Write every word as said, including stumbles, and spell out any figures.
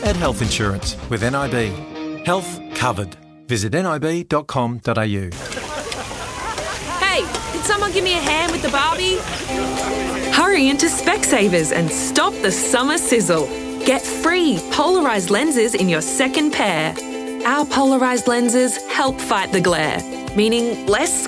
had health insurance with N I B. Health covered. Visit nib dot com dot a u. Hey, can someone give me a hand with the Barbie? Hurry into Specsavers and stop the summer sizzle. Get free polarised lenses in your second pair. Our polarised lenses help fight the glare, meaning less